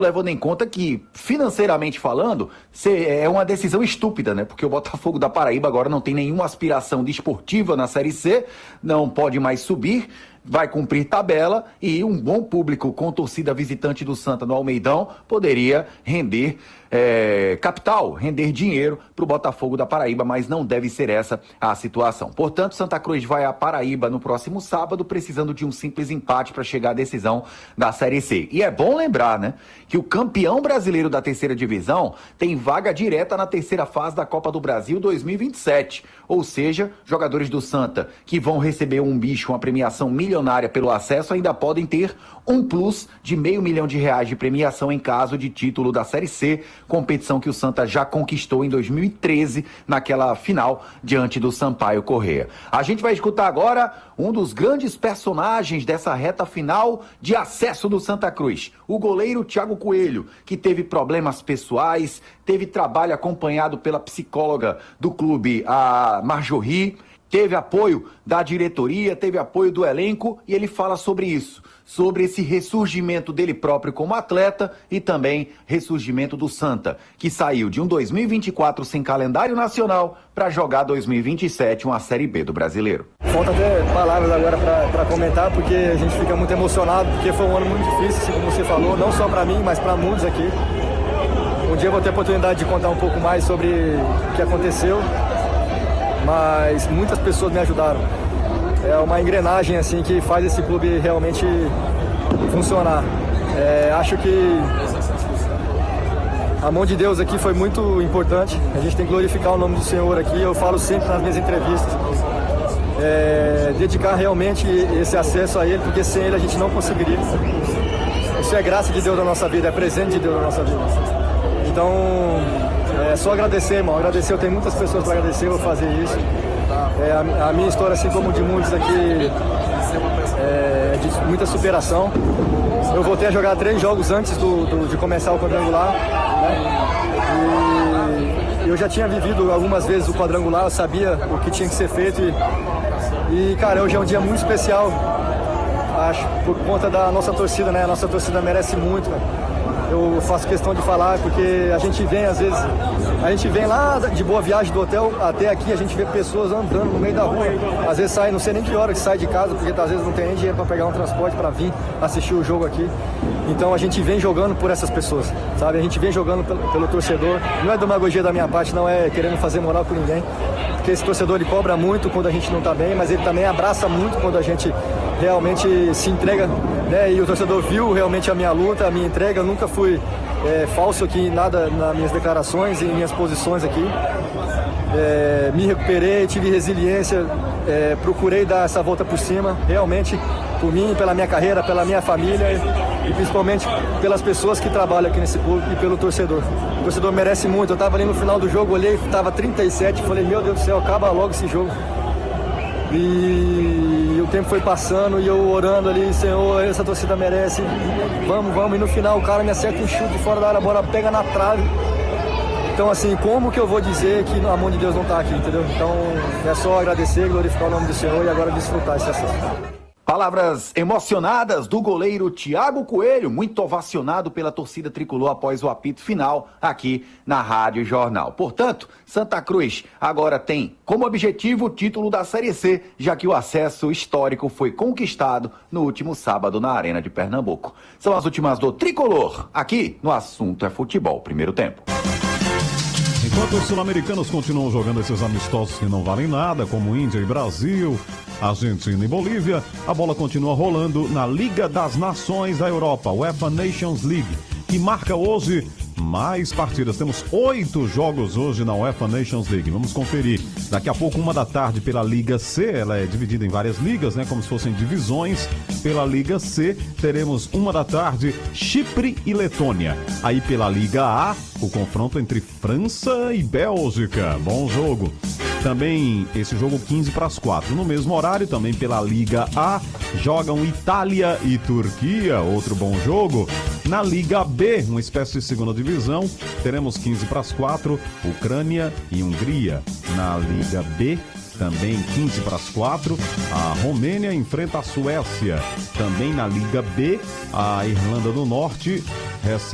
levando em conta que, financeiramente falando, é uma decisão estúpida, né? Porque o Botafogo da Paraíba agora não tem nenhuma aspiração desportiva na Série C, não pode mais subir, vai cumprir tabela e um bom público com torcida visitante do Santa no Almeidão poderia render capital, render dinheiro para o Botafogo da Paraíba, mas não deve ser essa a situação. Portanto, Santa Cruz vai à Paraíba no próximo sábado, precisando de um simples empate para chegar à decisão da Série C. E é bom lembrar, né, que o campeão brasileiro da terceira divisão tem vaga direta na terceira fase da Copa do Brasil 2027. Ou seja, jogadores do Santa que vão receber um bicho, uma premiação milionária pelo acesso, ainda podem ter um plus de R$500 mil de premiação em caso de título da Série C, competição que o Santa já conquistou em 2013, naquela final diante do Sampaio Corrêa. A gente vai escutar agora um dos grandes personagens dessa reta final de acesso do Santa Cruz, o goleiro Thiago Coelho, que teve problemas pessoais, teve trabalho acompanhado pela psicóloga do clube, a Marjorie, teve apoio da diretoria, teve apoio do elenco, e ele fala sobre isso, sobre esse ressurgimento dele próprio como atleta e também ressurgimento do Santa, que saiu de um 2024 sem calendário nacional para jogar 2027 uma Série B do Brasileiro. Falta até palavras agora para comentar, porque a gente fica muito emocionado, porque foi um ano muito difícil, assim como você falou, não só para mim, mas para muitos aqui. Um dia eu vou ter a oportunidade de contar um pouco mais sobre o que aconteceu, mas muitas pessoas me ajudaram. É uma engrenagem assim que faz esse clube realmente funcionar. Acho que a mão de Deus aqui foi muito importante. A gente tem que glorificar o nome do Senhor aqui. Eu falo sempre nas minhas entrevistas. Dedicar realmente esse acesso a Ele, porque sem Ele a gente não conseguiria. Isso é graça de Deus na nossa vida, é presente de Deus na nossa vida. Então, é só agradecer, irmão. Agradecer, eu tenho muitas pessoas para agradecer, eu vou fazer isso. A minha história, assim como de muitos aqui, é de muita superação. Eu voltei a jogar 3 jogos antes de começar o quadrangular, né? E eu já tinha vivido algumas vezes o quadrangular, eu sabia o que tinha que ser feito. E cara, hoje é um dia muito especial, acho, por conta da nossa torcida, né? A nossa torcida merece muito, né? Eu faço questão de falar porque a gente vem, às vezes, a gente vem lá de Boa Viagem do hotel até aqui, a gente vê pessoas andando no meio da rua, às vezes sai, não sei nem que hora que sai de casa, porque às vezes não tem nem dinheiro para pegar um transporte para vir assistir o jogo aqui. Então a gente vem jogando por essas pessoas, sabe? A gente vem jogando pelo torcedor. Não é demagogia da minha parte, não é querendo fazer moral com ninguém, porque esse torcedor ele cobra muito quando a gente não tá bem, mas ele também abraça muito quando a gente realmente se entrega, né? E o torcedor viu realmente a minha luta, a minha entrega. Eu nunca fui falso aqui em nada nas minhas declarações e em minhas posições aqui. Me recuperei, tive resiliência, procurei dar essa volta por cima, realmente, por mim, pela minha carreira, pela minha família e principalmente pelas pessoas que trabalham aqui nesse clube e pelo torcedor. O torcedor merece muito. Eu estava ali no final do jogo, olhei, estava 37, falei, meu Deus do céu, acaba logo esse jogo. E o tempo foi passando e eu orando ali, Senhor, essa torcida merece, vamos, e no final o cara me acerta um chute fora da área, a bola pega na trave. Então assim, como que eu vou dizer que a mão de Deus não está aqui, entendeu? Então é só agradecer, glorificar o nome do Senhor e agora desfrutar esse acesso. Palavras emocionadas do goleiro Thiago Coelho, muito ovacionado pela torcida tricolor após o apito final aqui na Rádio Jornal. Portanto, Santa Cruz agora tem como objetivo o título da Série C, já que o acesso histórico foi conquistado no último sábado na Arena de Pernambuco. São as últimas do tricolor, aqui no Assunto é Futebol, primeiro tempo. Enquanto os sul-americanos continuam jogando esses amistosos que não valem nada, como Índia e Brasil, Argentina e Bolívia, a bola continua rolando na Liga das Nações da Europa, UEFA Nations League, que marca hoje mais partidas. Temos 8 jogos hoje na UEFA Nations League. Vamos conferir. Daqui a pouco, 1h pela Liga C. Ela é dividida em várias ligas, né? Como se fossem divisões. Pela Liga C, teremos 1h Chipre e Letônia. Aí pela Liga A, o confronto entre França e Bélgica. Bom jogo. Também esse jogo 15:04. No mesmo horário, também pela Liga A, jogam Itália e Turquia, outro bom jogo. Na Liga B, uma espécie de segunda divisão, teremos 15:04, Ucrânia e Hungria. Na Liga B, também 15:04, a Romênia enfrenta a Suécia. Também na Liga B, a Irlanda do Norte recebe